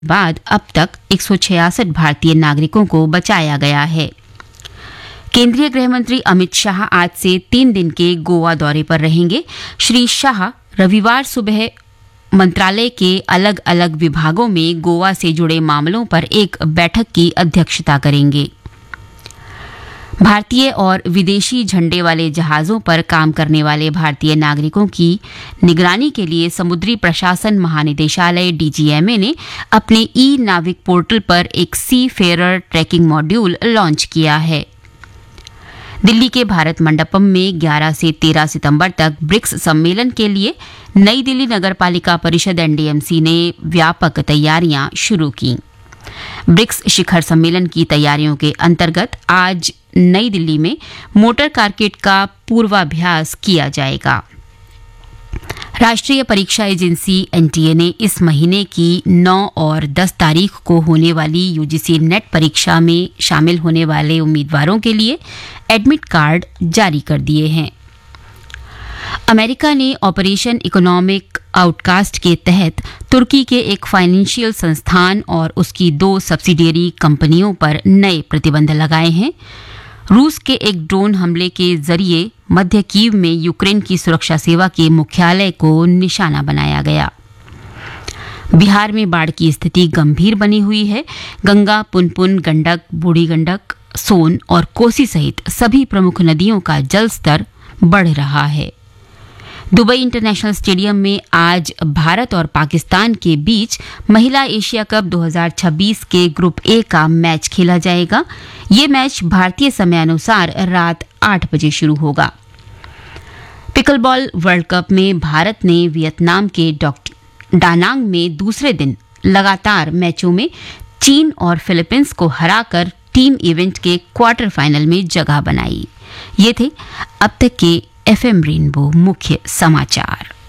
बाद अब तक 166 भारतीय नागरिकों को बचाया गया है। केंद्रीय गृह मंत्री अमित शाह आज से 3 दिन के गोवा दौरे पर रहेंगे। श्री शाह रविवार सुबह मंत्रालय के अलग अलग विभागों में गोवा से जुड़े मामलों पर एक बैठक की अध्यक्षता करेंगे। भारतीय और विदेशी झंडे वाले जहाजों पर काम करने वाले भारतीय नागरिकों की निगरानी के लिए समुद्री प्रशासन महानिदेशालय डीजीएमए ने अपने ई नाविक पोर्टल पर एक सी फेरर ट्रैकिंग मॉड्यूल लॉन्च किया है। दिल्ली के भारत मंडपम में 11 से 13 सितंबर तक ब्रिक्स सम्मेलन के लिए नई दिल्ली नगरपालिका परिषद एनडीएमसी ने व्यापक तैयारियां शुरू की। ब्रिक्स शिखर सम्मेलन की तैयारियों के अंतर्गत आज नई दिल्ली में मोटर कारकेट का पूर्वाभ्यास किया जाएगा। राष्ट्रीय परीक्षा एजेंसी एनटीए ने इस महीने की 9 और 10 तारीख को होने वाली यूजीसी नेट परीक्षा में शामिल होने वाले उम्मीदवारों के लिए एडमिट कार्ड जारी कर दिए हैं। अमेरिका ने ऑपरेशन इकोनॉमिक आउटकास्ट के तहत तुर्की के एक फाइनेंशियल संस्थान और उसकी 2 सब्सिडियरी कंपनियों पर नए प्रतिबंध लगाए हैं। रूस के एक ड्रोन हमले के जरिए मध्य कीव में यूक्रेन की सुरक्षा सेवा के मुख्यालय को निशाना बनाया गया। बिहार में बाढ़ की स्थिति गंभीर बनी हुई है। गंगा, पुनपुन, गंडक, बूढ़ी गंडक, सोन और कोसी सहित सभी प्रमुख नदियों का जलस्तर बढ़ रहा है। दुबई इंटरनेशनल स्टेडियम में आज भारत और पाकिस्तान के बीच महिला एशिया कप 2026 के ग्रुप ए का मैच खेला जाएगा। ये मैच भारतीय समयानुसार रात 8 बजे शुरू होगा। पिकलबॉल वर्ल्ड कप में भारत ने वियतनाम के डानांग में दूसरे दिन लगातार मैचों में चीन और फिलीपींस को हराकर टीम इवेंट के क्वार्टर फाइनल में जगह बनाई। ये थे अब तक के एफएम रेनबो मुख्य समाचार।